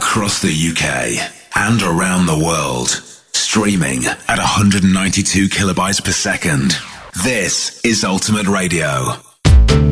across the UK and around the world. Streaming at 192 kilobytes per second. This is Ultimate Radio.